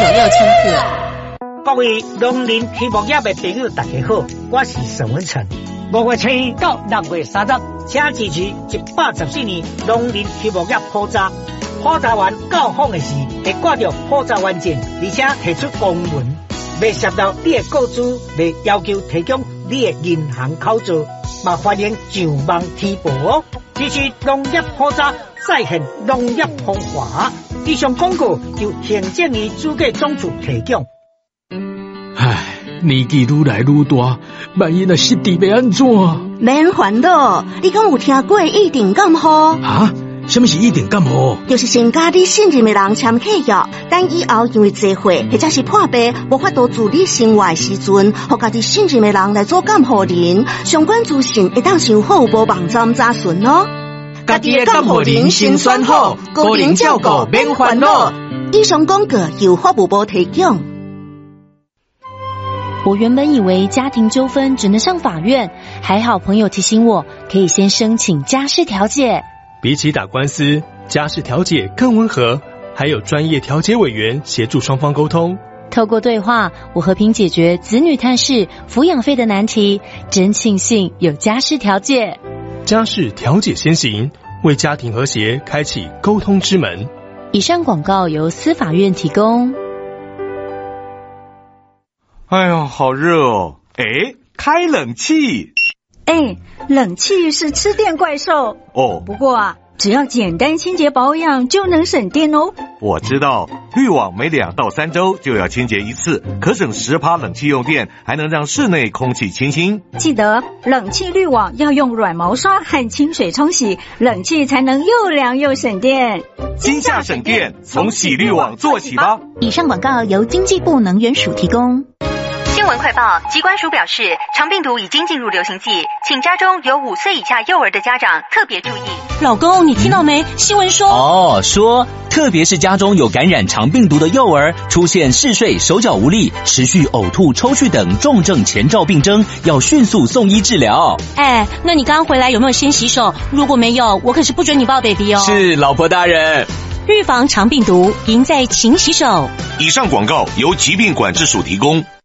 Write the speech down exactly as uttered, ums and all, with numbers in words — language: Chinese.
九六千克。 各位农林畜牧业的朋友，大家好，我是沈文成。五月初一到六月三十，请支持一百十四年农林畜牧业普查。普查完到访的时，会挂着普查完证，而且提出公文，未涉到你的个资，未要求提供你的银行口座，嘛欢迎上网提报哦。支持农业普查，再现农业风华。以上广告由行政院主计总处提供。 唉，年纪愈来愈大，万一若失智要安怎？ 免烦恼，你敢有听过一定感冒？ 啊？什么是一定感冒？ 就是先甲你信任的人签契约，等以后因为聚会或者是破病，无法度自理生活的时阵，互家己信任的人来做监护人。相关资讯会当上好无网站查询哦。 家己的监护人先选好，个人照顾免烦恼。 以上广告由法务部提供。 我原本以为家庭纠纷只能上法院，还好朋友提醒我，可以先申请家事调解。 比起打官司，家事调解更温和，还有专业调解委员协助双方沟通。 透过对话，我和平解决子女探视、抚养费的难题，真庆幸有家事调解。 家事调解先行，为家庭和谐开启沟通之门。 以上广告由司法院提供。 哎呦，好热哦！哎，开冷气。 哎，冷气是吃电怪兽哦。 不过啊，只要简单清洁保养就能省电哦。 我知道，滤网每两到三周就要清洁一次，可省十趴冷气用电，还能让室内空气清新。 记得冷气滤网要用软毛刷和清水冲洗，冷气才能又凉又省电。 今夏省电，从洗滤网做起吧。 以上广告由经济部能源署提供。 新闻快报，疾管署表示，肠病毒已经进入流行季，请家中有五岁以下幼儿的家长特别注意。 老公，你听到没？新闻说哦，说特别是家中有感染肠病毒的幼儿，出现嗜睡、手脚无力、持续呕吐、抽搐等重症前兆病征，要迅速送医治疗。 哎，那你刚刚回来有没有先洗手？如果没有，我可是不准你抱 baby 哦。 是，老婆大人。 预防肠病毒，赢在勤洗手。 以上广告由疾病管制署提供。